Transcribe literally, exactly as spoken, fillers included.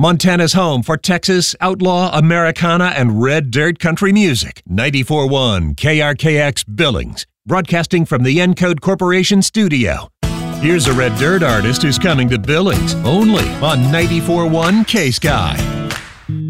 Montana's home for Texas, outlaw, Americana, and red dirt country music. ninety-four point one K R K X Billings, broadcasting from the Encode Corporation studio. Here's a red dirt artist who's coming to Billings, only on ninety-four point one K-Sky.